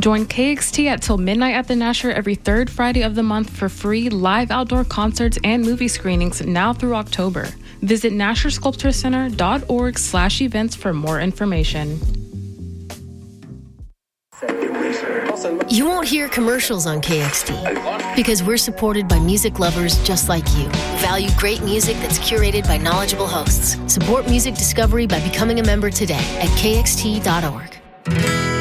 Join KXT at Till Midnight at the Nasher every third Friday of the month for free live outdoor concerts and movie screenings now through October. Visit NasherSculptureCenter.org/events for more information. You won't hear commercials on KXT because we're supported by music lovers just like you who value great music that's curated by knowledgeable hosts. Support music discovery by becoming a member today at KXT.org.